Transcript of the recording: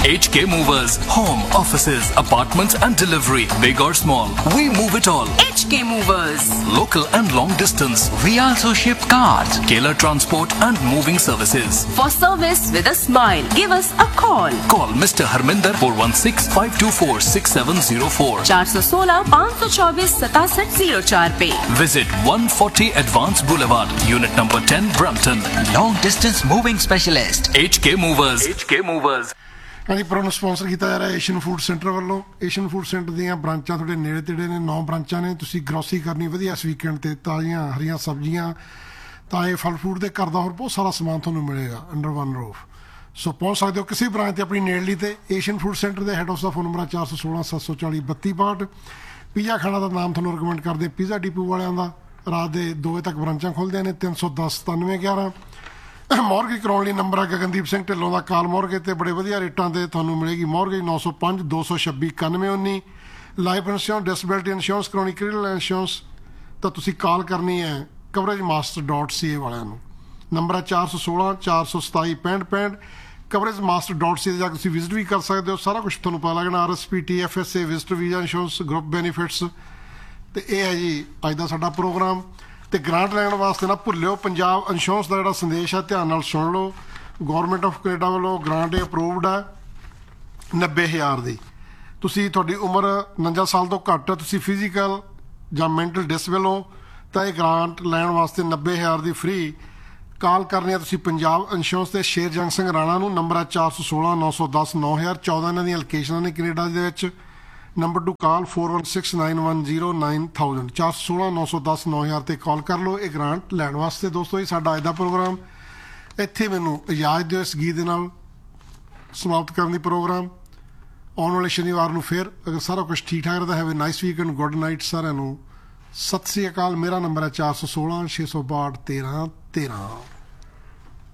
HK Movers. Home, offices, apartments and delivery. Big or small, we move it all. HK Movers. Local and long distance. We also ship cars, Kalar Transport and moving services. For service with a smile, give us a call. Call Mr. Harminder 416-524-6704. 416-524-6704 पे. Visit 140 Advanced Boulevard, Unit number 10, Brampton. long distance moving specialist. HK Movers. HK Movers. ਹਾਂਜੀ programme sponsor ਕੀਤਾ ਜਾ ਰਿਹਾ Asian food centre ਵੱਲੋਂ। Asian food centre ਦੀਆਂ ਬ੍ਰਾਂਚਾਂ ਤੁਹਾਡੇ ਨੇੜੇ ਤੇੜੇ ਨੇ, 9 ਬ੍ਰਾਂਚਾਂ ਨੇ। ਤੁਸੀਂ ਗਰੋਸਰੀ ਕਰਨੀ ਵਧੀਆ ਇਸ ਵੀਕਐਂਡ 'ਤੇ, ਤਾਜ਼ੀਆਂ ਹਰੀਆਂ ਸਬਜ਼ੀਆਂ, ਤਾਜ਼ੇ ਫਲ ਫਰੂਟ ਦੇ ਘਰ ਦਾ ਹੋਰ ਬਹੁਤ ਸਾਰਾ ਸਮਾਨ ਤੁਹਾਨੂੰ ਮਿਲੇਗਾ ਅੰਡਰ ਵਨ ਰੂਫ। ਸੋ ਪਹੁੰਚ ਸਕਦੇ ਹੋ ਕਿਸੇ ਬ੍ਰਾਂਚ 'ਤੇ ਆਪਣੀ ਨੇੜਲੀ 'ਤੇ। ਏਸ਼ੀਅਨ ਫੂਡ ਸੈਂਟਰ ਦੇ ਹੈੱਡ ਆਫਿਸ ਦਾ ਫੋਨ ਨੰਬਰ ਹੈ 416-740-3262। ਪੀਜ਼ਾ ਖਾਣਾ ਦਾ ਨਾਮ ਤੁਹਾਨੂੰ ਰਿਕਮੈਂਡ ਕਰਦੇ ਪੀਜ਼ਾ ਡੀਪੂ ਵਾਲਿਆਂ ਦਾ। ਰਾਤ ਦੇ 2 ਵਜੇ ਤੱਕ ਬ੍ਰਾਂਚਾਂ ਖੁੱਲ੍ਹਦੀਆਂ ਨੇ। 310-9711 ਮੌਰਗੇਜ ਕਰਾਉਣ ਲਈ ਨੰਬਰ ਆ ਗਗਨਦੀਪ ਸਿੰਘ ਢਿੱਲੋਂ ਦਾ। ਕਾਲ ਮੌਰਗੇਜ 'ਤੇ ਬੜੇ ਵਧੀਆ ਰੇਟਾਂ 'ਤੇ ਤੁਹਾਨੂੰ ਮਿਲੇਗੀ mortgage. 905-226-9119। Life insurance, disability insurance ਕਰਾਉਣੀ, ਕ੍ਰਿਟੀਕਲ ਇੰਸ਼ੋਰੈਂਸ ਤਾਂ ਤੁਸੀਂ ਕਾਲ ਕਰਨੀ ਹੈ coveragemaster.ca ਵਾਲਿਆਂ ਨੂੰ। ਨੰਬਰ ਹੈ 416-427-6565। coveragemaster.ca 'ਤੇ ਜਾ ਕੇ ਤੁਸੀਂ ਵਿਜ਼ਿਟ ਵੀ ਕਰ ਸਕਦੇ ਹੋ। ਸਾਰਾ ਕੁਛ ਤੁਹਾਨੂੰ ਪਤਾ ਲੱਗਣਾ। RSP, TFSA, visitor visa insurance, group benefits. ਅਤੇ ਇਹ ਹੈ ਜੀ ਅੱਜ ਦਾ ਸਾਡਾ ਪ੍ਰੋਗਰਾਮ। ਅਤੇ ਗ੍ਰਾਂਟ ਲੈਣ ਵਾਸਤੇ ਨਾ ਭੁੱਲਿਓ, ਪੰਜਾਬ ਇੰਸ਼ੋਰੈਂਸ ਦਾ ਜਿਹੜਾ ਸੰਦੇਸ਼ ਹੈ ਧਿਆਨ ਨਾਲ ਸੁਣ ਲਓ। ਗੌਰਮੈਂਟ ਆਫ ਕੈਨੇਡਾ ਵੱਲੋਂ ਗ੍ਰਾਂਟ ਅਪਰੂਵਡ ਹੈ 90,000 ਦੀ। ਤੁਸੀਂ ਤੁਹਾਡੀ ਉਮਰ 49 ਸਾਲ ਤੋਂ ਘੱਟ ਹੈ, ਤੁਸੀਂ ਫਿਜ਼ੀਕਲ ਜਾਂ ਮੈਂਟਲ ਡਿਸੇਬਲ ਹੋ ਤਾਂ ਇਹ ਗ੍ਰਾਂਟ ਲੈਣ ਵਾਸਤੇ 90,000 ਦੀ ਫ੍ਰੀ ਕਾਲ ਕਰਨੀ ਹੈ ਤੁਸੀਂ ਪੰਜਾਬ ਇੰਸ਼ੋਰੈਂਸ ਦੇ ਸ਼ੇਰਜੰਗ ਸਿੰਘ ਰਾਣਾ ਨੂੰ। ਨੰਬਰ ਹੈ 416-910-9000। 14 ਇਹਨਾਂ ਦੀਆਂ ਲੋਕੇਸ਼ਨਾਂ ਨੇ ਕੈਨੇਡਾ ਦੇ ਵਿੱਚ। ਨੰਬਰ ਟੂ ਕਾਲ 4169109000। 416-910-9000 'ਤੇ ਕਾਲ ਕਰ ਲਓ ਇਹ ਗ੍ਰਾਂਟ ਲੈਣ ਵਾਸਤੇ। ਦੋਸਤੋ ਇਹ ਸਾਡਾ ਅੱਜ ਦਾ ਪ੍ਰੋਗਰਾਮ। ਇੱਥੇ ਮੈਨੂੰ ਇਜਾਜ਼ਤ ਦਿਓ ਇਸ ਗੀਤ ਦੇ ਨਾਲ ਸਮਾਪਤ ਕਰਨ ਦੀ ਪ੍ਰੋਗਰਾਮ। ਆਉਣ ਵਾਲੇ ਸ਼ਨੀਵਾਰ ਨੂੰ ਫਿਰ ਅਗਰ ਸਾਰਾ ਕੁਛ ਠੀਕ ਠਾਕ ਰਹਿੰਦਾ। Have A nice week and good night ਸਾਰਿਆਂ ਨੂੰ। ਸਤਿ ਸ੍ਰੀ ਅਕਾਲ। ਮੇਰਾ ਨੰਬਰ ਹੈ 416-662-1313।